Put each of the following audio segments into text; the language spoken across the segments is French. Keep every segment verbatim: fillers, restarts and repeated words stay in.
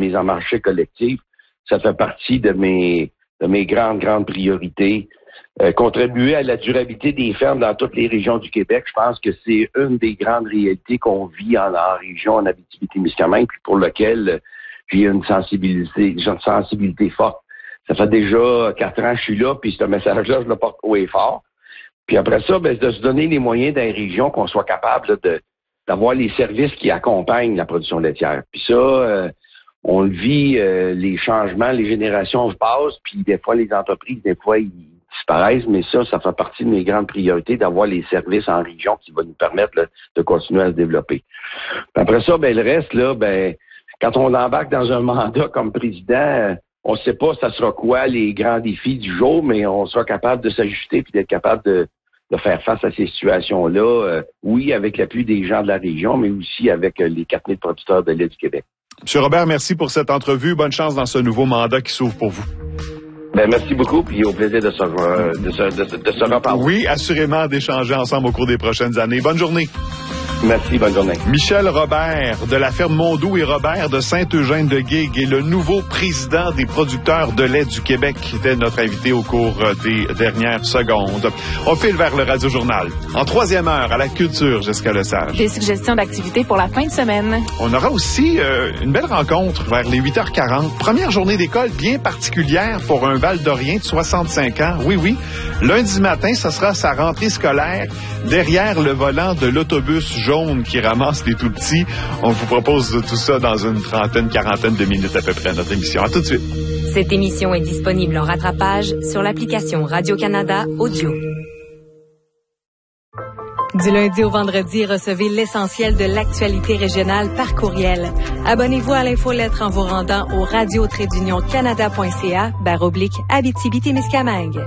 mise en marché collective. Ça fait partie de mes de mes grandes, grandes priorités. Euh, contribuer à la durabilité des fermes dans toutes les régions du Québec, je pense que c'est une des grandes réalités qu'on vit en, en région, en Abitibi-Témiscamingue, puis pour lequel j'ai une sensibilité, j'ai une sensibilité forte. Ça fait déjà quatre ans que je suis là, puis ce message-là, je le porte haut et fort. Puis après ça, ben, de se donner les moyens dans les régions qu'on soit capable là, de d'avoir les services qui accompagnent la production laitière. Puis ça, euh, on le vit, euh, les changements, les générations passent, puis des fois, les entreprises, des fois, ils disparaissent, mais ça, ça fait partie de mes grandes priorités d'avoir les services en région qui vont nous permettre là, de continuer à se développer. Puis après ça, ben le reste, là, ben quand on embarque dans un mandat comme président, on ne sait pas ça sera quoi les grands défis du jour, mais on sera capable de s'ajuster puis d'être capable de, de faire face à ces situations-là, euh, oui, avec l'appui des gens de la région, mais aussi avec euh, les quatre mille producteurs de lait du Québec. Monsieur Robert, merci pour cette entrevue. Bonne chance dans ce nouveau mandat qui s'ouvre pour vous. Ben, merci beaucoup, puis au plaisir de se, euh, de se, de se, de se reparler. Oui, assurément d'échanger ensemble au cours des prochaines années. Bonne journée. Merci, bonne journée. Michel Robert de la ferme Mondou et Robert de Saint-Eugène-de-Guigues est le nouveau président des producteurs de lait du Québec, qui était notre invité au cours des dernières secondes. On file vers le Radio-Journal. En troisième heure, à la culture, Jessica Lesage. Des suggestions d'activités pour la fin de semaine. On aura aussi euh, une belle rencontre vers les huit heures quarante. Première journée d'école bien particulière pour un Val-d'Orien de soixante-cinq ans. Oui, oui. Lundi matin, ce sera sa rentrée scolaire derrière le volant de l'autobus jaune qui ramasse les tout-petits. On vous propose tout ça dans une trentaine, quarantaine de minutes à peu près à notre émission. À tout de suite. Cette émission est disponible en rattrapage sur l'application Radio-Canada Audio. Du lundi au vendredi, recevez l'essentiel de l'actualité régionale par courriel. Abonnez-vous à l'infolettre en vous rendant au radio trait d'union canada point c a barre oblique Abitibi-Témiscamingue.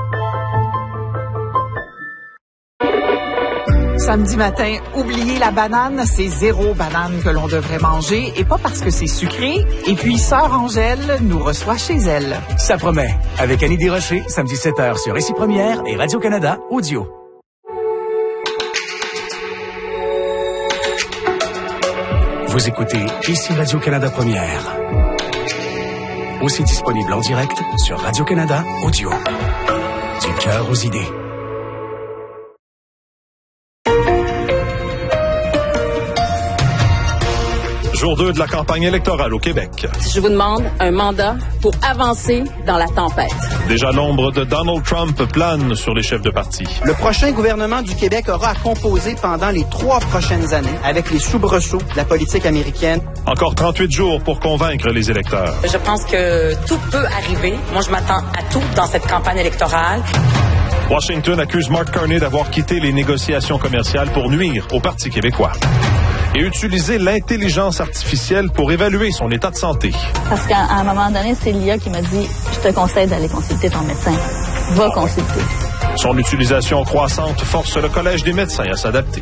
Samedi matin, oubliez la banane, c'est zéro banane que l'on devrait manger, et pas parce que c'est sucré. Et puis, Sœur Angèle nous reçoit chez elle. Ça promet. Avec Annie Desrochers, samedi sept heures sur Ici Première et Radio-Canada Audio. Vous écoutez Ici Radio-Canada Première. Aussi disponible en direct sur Radio-Canada Audio. Du cœur aux idées. Jour deux de la campagne électorale au Québec. Je vous demande un mandat pour avancer dans la tempête. Déjà l'ombre de Donald Trump plane sur les chefs de parti. Le prochain gouvernement du Québec aura à composer pendant les trois prochaines années avec les soubresauts de la politique américaine. Encore trente-huit jours pour convaincre les électeurs. Je pense que tout peut arriver. Moi, je m'attends à tout dans cette campagne électorale. Washington accuse Mark Carney d'avoir quitté les négociations commerciales pour nuire au Parti québécois. Et utiliser l'intelligence artificielle pour évaluer son état de santé. Parce qu'à un moment donné, c'est l'I A qui m'a dit « Je te conseille d'aller consulter ton médecin. Va consulter. » Son utilisation croissante force le Collège des médecins à s'adapter.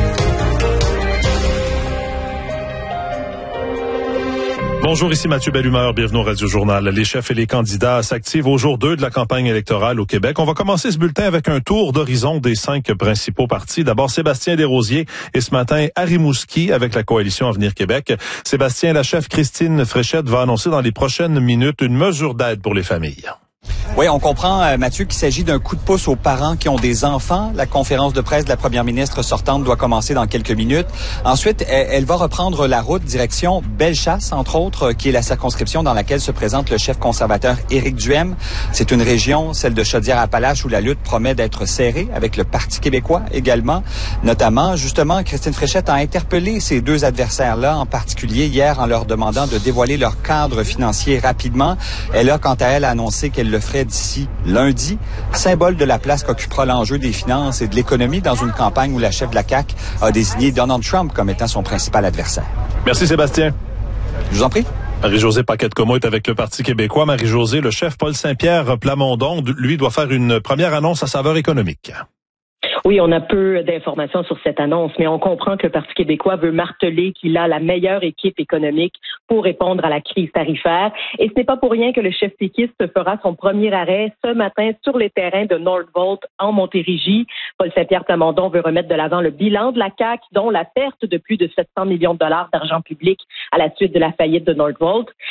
Bonjour, ici Mathieu Bellumeur, bienvenue au Radio-Journal. Les chefs et les candidats s'activent au jour deux de la campagne électorale au Québec. On va commencer ce bulletin avec un tour d'horizon des cinq principaux partis. D'abord, Sébastien Desrosiers et ce matin, Harry Mouski avec la coalition Avenir Québec. Sébastien, la chef Christine Fréchette va annoncer dans les prochaines minutes une mesure d'aide pour les familles. Oui, on comprend, euh, Mathieu, qu'il s'agit d'un coup de pouce aux parents qui ont des enfants. La conférence de presse de la première ministre sortante doit commencer dans quelques minutes. Ensuite, elle, elle va reprendre la route direction Bellechasse, entre autres, qui est la circonscription dans laquelle se présente le chef conservateur Éric Duhem. C'est une région, celle de Chaudière-Appalaches, où la lutte promet d'être serrée avec le Parti québécois également. Notamment, justement, Christine Fréchette a interpellé ces deux adversaires-là, en particulier hier, en leur demandant de dévoiler leur cadre financier rapidement. Elle a, quant à elle, annoncé qu'elle le ferait d'ici lundi, symbole de la place qu'occupera l'enjeu des finances et de l'économie dans une campagne où la chef de la C A Q a désigné Donald Trump comme étant son principal adversaire. Merci Sébastien. Je vous en prie. Marie-Josée Paquette-Comeau est avec le Parti québécois. Marie-Josée, le chef Paul Saint-Pierre Plamondon, lui, doit faire une première annonce à saveur économique. Oui, on a peu d'informations sur cette annonce, mais on comprend que le Parti québécois veut marteler qu'il a la meilleure équipe économique pour répondre à la crise tarifaire. Et ce n'est pas pour rien que le chef péquiste fera son premier arrêt ce matin sur les terrains de Northvolt en Montérégie. Paul Saint-Pierre Plamondon veut remettre de l'avant le bilan de la C A Q, dont la perte de plus de sept cents millions de dollars d'argent public à la suite de la faillite de Northvolt.